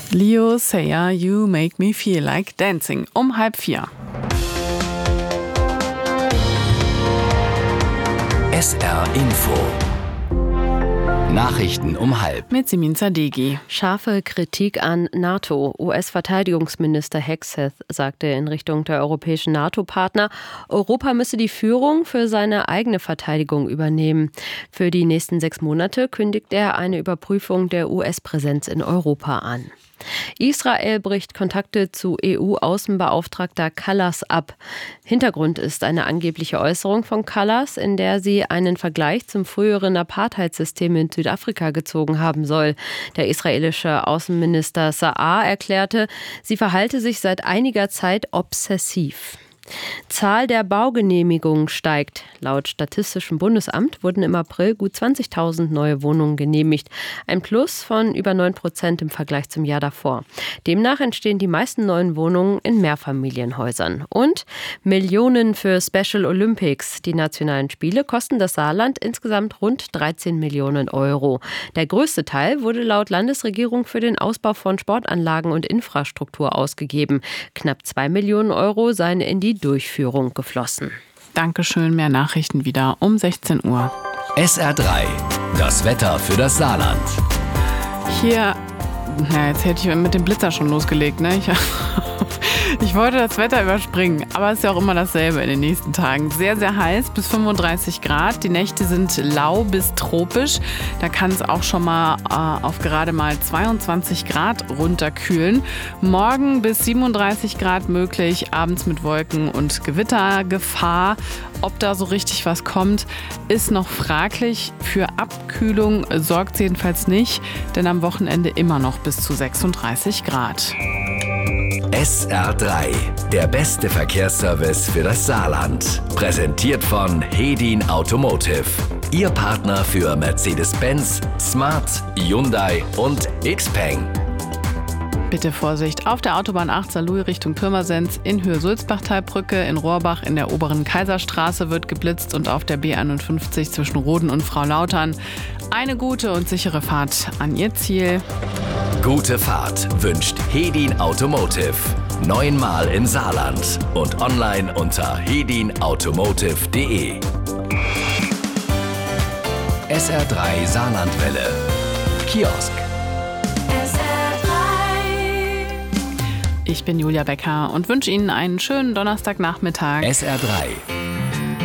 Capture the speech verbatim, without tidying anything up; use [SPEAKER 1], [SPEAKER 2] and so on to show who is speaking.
[SPEAKER 1] Leo Sayer, You Make Me Feel Like Dancing um halb vier.
[SPEAKER 2] S R Info. Nachrichten um halb.
[SPEAKER 1] Mit Simin Zadegi.
[SPEAKER 3] Scharfe Kritik an NATO. U S-Verteidigungsminister Hegseth sagte in Richtung der europäischen NATO-Partner, Europa müsse die Führung für seine eigene Verteidigung übernehmen. Für die nächsten sechs Monate kündigt er eine Überprüfung der U S-Präsenz in Europa an. Israel bricht Kontakte zu E U-Außenbeauftragter Kallas ab. Hintergrund ist eine angebliche Äußerung von Kallas, in der sie einen Vergleich zum früheren Apartheidssystem in Südafrika gezogen haben soll. Der israelische Außenminister Sa'ar erklärte, sie verhalte sich seit einiger Zeit obsessiv. Zahl der Baugenehmigungen steigt. Laut Statistischem Bundesamt wurden im April gut zwanzigtausend neue Wohnungen genehmigt. Ein Plus von über neun Prozent im Vergleich zum Jahr davor. Demnach entstehen die meisten neuen Wohnungen in Mehrfamilienhäusern. Und Millionen für Special Olympics. Die nationalen Spiele kosten das Saarland insgesamt rund dreizehn Millionen Euro. Der größte Teil wurde laut Landesregierung für den Ausbau von Sportanlagen und Infrastruktur ausgegeben. Knapp zwei Millionen Euro seien in die Durchführung geflossen.
[SPEAKER 1] Dankeschön, mehr Nachrichten wieder um sechzehn Uhr.
[SPEAKER 2] S R drei, das Wetter für das Saarland.
[SPEAKER 1] Hier, na, jetzt hätte ich mit dem Blitzer schon losgelegt, ne? Ich, ich wollte das Wetter überspringen, aber es ist ja auch immer dasselbe in den nächsten Tagen. Sehr, sehr heiß, bis fünfunddreißig Grad. Die Nächte sind lau bis tropisch. Da kann es auch schon mal äh, auf gerade mal zweiundzwanzig Grad runterkühlen. Morgen bis siebenunddreißig Grad möglich, abends mit Wolken und Gewittergefahr. Ob da so richtig was kommt, ist noch fraglich. Für Abkühlung sorgt es jedenfalls nicht, denn am Wochenende immer noch bis zu sechsunddreißig Grad.
[SPEAKER 2] S R drei, der beste Verkehrsservice für das Saarland. Präsentiert von Hedin Automotive. Ihr Partner für Mercedes-Benz, Smart, Hyundai und Xpeng.
[SPEAKER 1] Bitte Vorsicht auf der Autobahn acht Saarlouis Richtung Pirmasens in Höhe Sulzbachtalbrücke. In Rohrbach in der oberen Kaiserstraße wird geblitzt und auf der B einundfünfzig zwischen Roden und Frau-Lautern. Eine gute und sichere Fahrt an Ihr Ziel.
[SPEAKER 2] Gute Fahrt wünscht Hedin Automotive. Neunmal im Saarland und online unter hedin automotive punkt de. S R drei Saarlandwelle. Kiosk.
[SPEAKER 1] Ich bin Julia Becker und wünsche Ihnen einen schönen Donnerstagnachmittag.
[SPEAKER 2] S R drei.